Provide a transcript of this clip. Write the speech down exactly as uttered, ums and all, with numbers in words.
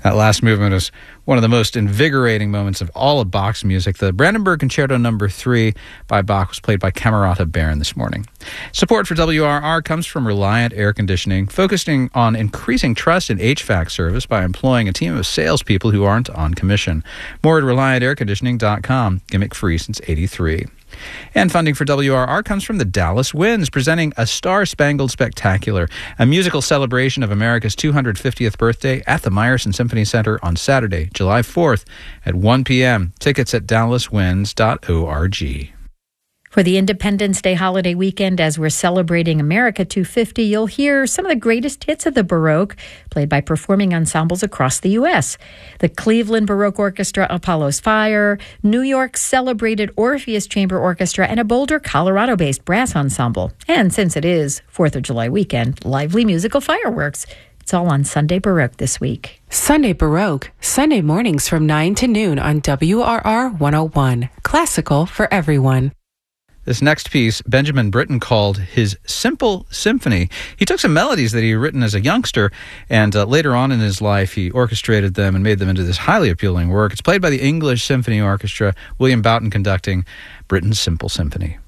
That last movement is one of the most invigorating moments of all of Bach's music. The Brandenburg Concerto Number three by Bach was played by Camerata Baron this morning. Support for W R R comes from Reliant Air Conditioning, focusing on increasing trust in H V A C service by employing a team of salespeople who aren't on commission. More at reliant air conditioning dot com. Gimmick free since eighty-three. And funding for W R R comes from the Dallas Winds, presenting A Star-Spangled Spectacular, a musical celebration of America's two hundred fiftieth birthday at the Meyerson Symphony Center on Saturday, July fourth at one p.m. Tickets at dallas winds dot org. For the Independence Day holiday weekend, as we're celebrating America two fifty, you'll hear some of the greatest hits of the Baroque, played by performing ensembles across the U S. The Cleveland Baroque Orchestra, Apollo's Fire, New York's celebrated Orpheus Chamber Orchestra, and a Boulder, Colorado-based brass ensemble. And since it is fourth of July weekend, lively musical fireworks. It's all on Sunday Baroque this week. Sunday Baroque, Sunday mornings from nine to noon on W R R one oh one. Classical for everyone. This next piece, Benjamin Britten called his Simple Symphony. He took some melodies that he had written as a youngster, and uh, later on in his life, he orchestrated them and made them into this highly appealing work. It's played by the English Symphony Orchestra, William Boughton conducting Britten's Simple Symphony.